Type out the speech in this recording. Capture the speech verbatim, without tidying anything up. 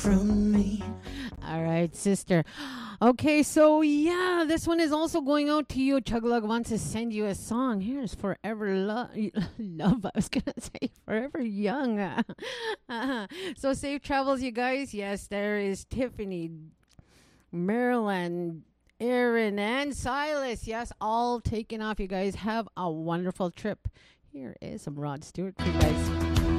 from me. All right, sister. Okay, so yeah, this one is also going out to you. Chuglug wants to send you a song. Here's Forever Lo- Love. I was going to say Forever Young. uh-huh. So safe travels, you guys. Yes, there is Tiffany, Marilyn, Aaron, and Silas. Yes, all taken off. You guys have a wonderful trip. Here is some Rod Stewart for you guys.